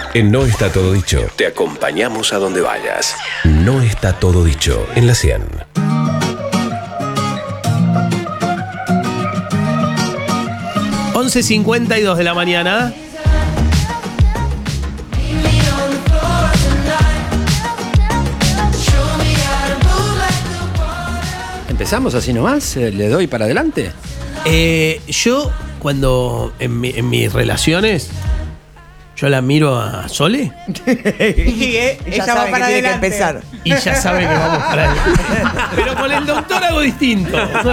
En No Está Todo Dicho, te acompañamos a donde vayas. No está todo dicho en la 100. (11:52 de la mañana). ¿Empezamos así nomás? ¿Le doy para adelante? Yo, cuando en mis relaciones, yo la miro a Sole Ella va para adelante. y ya sabe que vamos para adelante. Pero con el doctor hago distinto.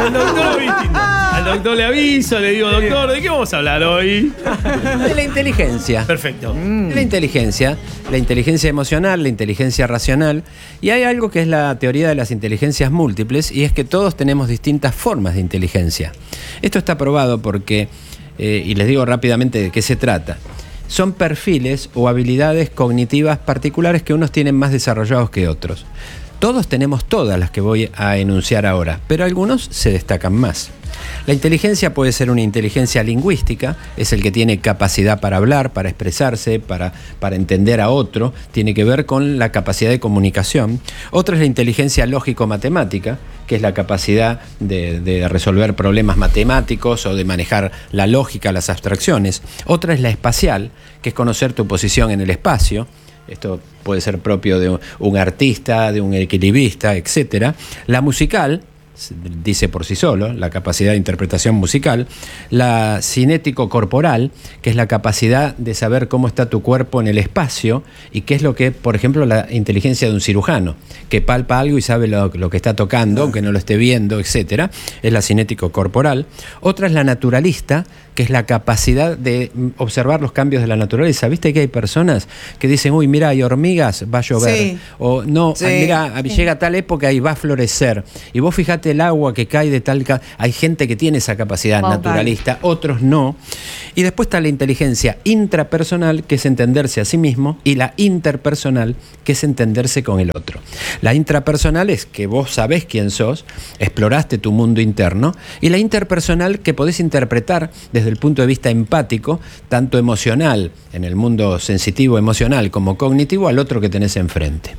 Al doctor le aviso, le digo, doctor, ¿de qué vamos a hablar hoy? De la inteligencia. Perfecto. De la inteligencia emocional, la inteligencia racional. Y hay algo que es la teoría de las inteligencias múltiples, y es que todos tenemos distintas formas de inteligencia. Esto está probado porque, y les digo rápidamente de qué se trata. Son perfiles o habilidades cognitivas particulares que unos tienen más desarrollados que otros. Todos tenemos todas las que voy a enunciar ahora, pero algunos se destacan más. La inteligencia puede ser una inteligencia lingüística, es el que tiene capacidad para hablar, para expresarse, para entender a otro, tiene que ver con la capacidad de comunicación. Otra es la inteligencia lógico-matemática, que es la capacidad de resolver problemas matemáticos o de manejar la lógica, las abstracciones. Otra es la espacial, que es conocer tu posición en el espacio. Esto puede ser propio de un artista, de un equilibrista, etc. La musical, dice por sí solo, la capacidad de interpretación musical. La cinético-corporal, que es la capacidad de saber cómo está tu cuerpo en el espacio, y que es lo que, por ejemplo, la inteligencia de un cirujano, que palpa algo y sabe lo que está tocando, aunque no lo esté viendo, etc. Es la cinético-corporal. Otra es la naturalista, que es la capacidad de observar los cambios de la naturaleza. ¿Viste que hay personas que dicen, uy, mira, hay hormigas, va a llover? Sí. O no, sí, mira, llega tal época y va a florecer. Y vos fijate el agua que cae de tal... Hay gente que tiene esa capacidad naturalista, otros no. Y después está la inteligencia intrapersonal, que es entenderse a sí mismo, y la interpersonal, que es entenderse con el otro. La intrapersonal es que vos sabés quién sos, exploraste tu mundo interno, y la interpersonal, que podés interpretar desde el punto de vista empático, tanto emocional, en el mundo sensitivo emocional, como cognitivo, al otro que tenés enfrente.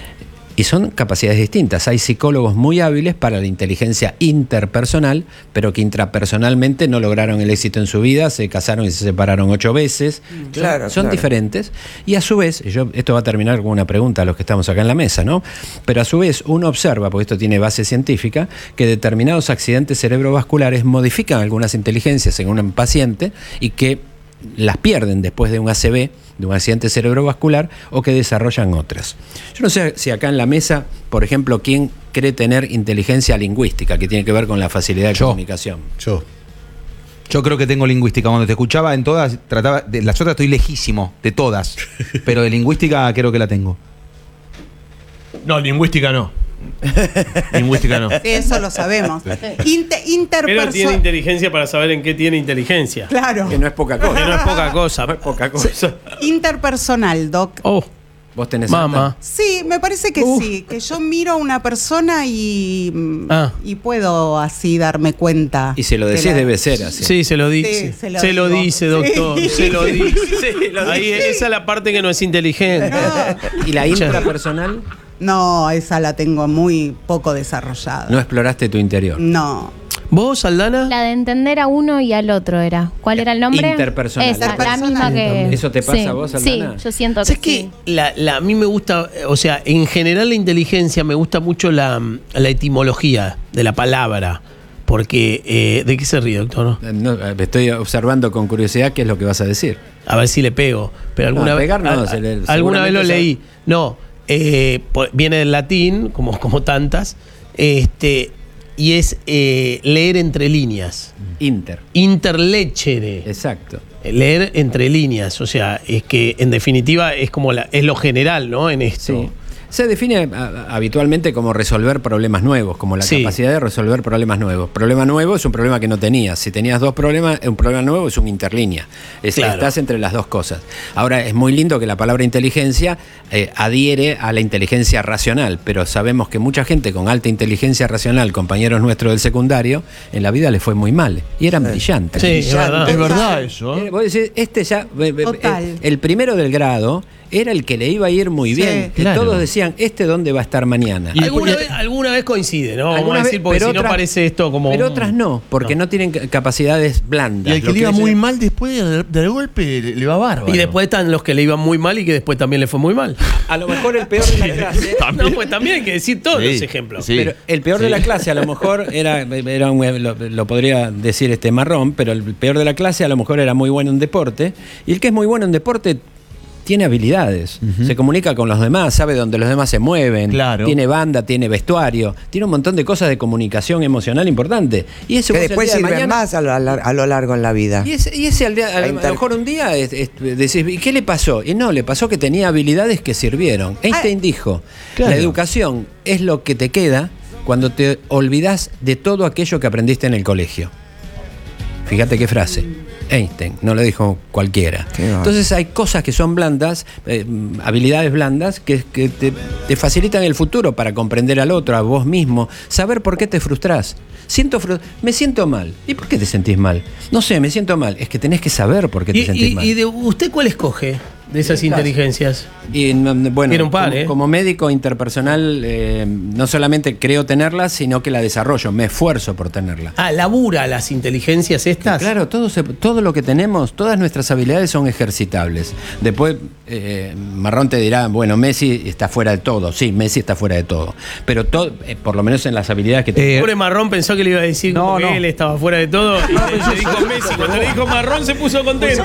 Y son capacidades distintas. Hay psicólogos muy hábiles para la inteligencia interpersonal, pero que intrapersonalmente no lograron el éxito en su vida, se casaron y se separaron 8 veces. Son diferentes. Y a su vez, esto va a terminar con una pregunta a los que estamos acá en la mesa, ¿no? Pero a su vez uno observa, porque esto tiene base científica, que determinados accidentes cerebrovasculares modifican algunas inteligencias en un paciente y que las pierden después de un ACV, de un accidente cerebrovascular, o que desarrollan otras. Yo no sé si acá en la mesa, por ejemplo, ¿quién cree tener inteligencia lingüística, que tiene que ver con la facilidad de comunicación? Yo creo que tengo lingüística. Cuando te escuchaba en todas, trataba de las otras, estoy lejísimo de todas, pero de lingüística creo que la tengo. No, lingüística no. Lingüística no. Sí, eso lo sabemos. Pero tiene inteligencia para saber en qué tiene inteligencia. Claro. Que no es poca cosa. Que no es poca cosa. No es poca cosa. Interpersonal, Doc. Oh. ¿Vos tenés mamá? Sí, me parece que sí. Que yo miro a una persona y puedo así darme cuenta. Y se lo decís, debe ser así. Sí, se lo dice. Sí, se lo dice, doctor. Sí. Se lo dice. Ahí, esa es la parte que no es inteligente. No. ¿Y la intrapersonal? No, esa la tengo muy poco desarrollada. ¿No exploraste tu interior? No. ¿Vos, Aldana? La de entender a uno y al otro era. ¿Cuál era el nombre? Interpersonal. Esa, la misma que... ¿Eso te pasa a vos, Aldana? Sí, yo siento que ¿Sabes qué? A mí me gusta, o sea, en general la inteligencia me gusta mucho la etimología de la palabra. Porque, ¿de qué se ríe, doctor? No, estoy observando con curiosidad qué es lo que vas a decir. A ver si le pego. Pero alguna vez lo leí. No, viene del latín, como tantas, y es leer entre líneas. Interlecere. Exacto. Leer entre líneas, o sea, es que en definitiva es como es lo general, ¿no? En esto. Sí. Se define habitualmente como resolver problemas nuevos, como la capacidad de resolver problemas nuevos. Problema nuevo es un problema que no tenías. Si tenías dos problemas, un problema nuevo es una interlínea. Estás entre las dos cosas. Ahora, es muy lindo que la palabra inteligencia adhiere a la inteligencia racional, pero sabemos que mucha gente con alta inteligencia racional, compañeros nuestros del secundario, en la vida les fue muy mal. Y eran brillantes. Sí, es verdad eso. Vos decís, el primero del grado era el que le iba a ir muy bien. Que todos decían, ¿dónde va a estar mañana? Y alguna vez coincide, ¿no? Vamos a decir, porque si no parece esto como... Pero otras no, porque no tienen capacidades blandas. Y el que le iba muy mal después del golpe le va bárbaro. Y después están los que le iban muy mal y que después también le fue muy mal. A lo mejor el peor de la clase... No, pues también hay que decir todos los ejemplos. Sí. Pero el peor de la clase a lo mejor lo podría decir Marrón, pero el peor de la clase a lo mejor era muy bueno en deporte. Y el que es muy bueno en deporte tiene habilidades, se comunica con los demás, sabe dónde los demás se mueven, tiene banda, tiene vestuario, tiene un montón de cosas de comunicación emocional importante. Y eso que después sirven más a lo largo en la vida. Y ese a lo mejor un día decís, ¿y qué le pasó? Y no, le pasó que tenía habilidades que sirvieron. Einstein dijo, la educación es lo que te queda cuando te olvidás de todo aquello que aprendiste en el colegio. Fíjate qué frase. Einstein, no lo dijo cualquiera. Entonces hay cosas que son blandas, habilidades blandas, que te facilitan el futuro para comprender al otro, a vos mismo, saber por qué te frustrás. Me siento mal. ¿Y por qué te sentís mal? No sé, me siento mal. Es que tenés que saber por qué te sentís mal. ¿Y de usted cuál escoge de esas inteligencias? Y bueno, tiene un par, como médico interpersonal, no solamente creo tenerla, sino que la desarrollo, me esfuerzo por tenerla. ¿Labura las inteligencias estas? Claro, todo lo que tenemos, todas nuestras habilidades son ejercitables. Después, Marrón te dirá, bueno, Messi está fuera de todo. Sí, Messi está fuera de todo. Pero por lo menos en las habilidades que tiene. Pobre Marrón pensó que le iba a decir que él estaba fuera de todo. Y le dijo Messi. Cuando le dijo Marrón se puso contento.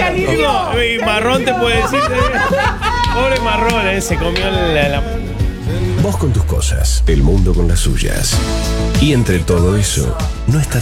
Y Marrón te puede decir... Pobre Marrón, se comió la... Vos con tus cosas, el mundo con las suyas. Y entre todo eso, no está